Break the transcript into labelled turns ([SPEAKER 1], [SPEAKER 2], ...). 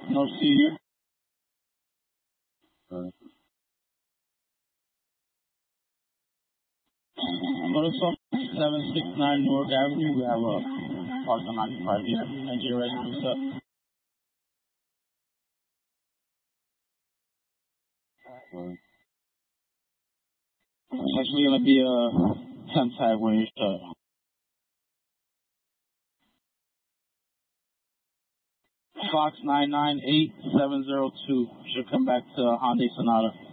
[SPEAKER 1] No C here. Go to 769 Newark Avenue. We have a parked unoccupied vehicle. Nigeria residents up. It's actually going to be a 10 sideways. Fox 998702 should come back to Hyundai Sonata.